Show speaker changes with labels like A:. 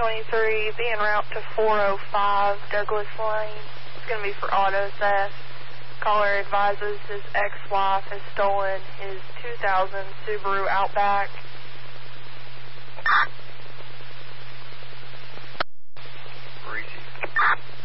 A: 23, be en route to 405 Douglas Lane. It's going to be for auto theft. Caller advises his ex-wife has stolen his 2000 Subaru Outback.
B: Receive.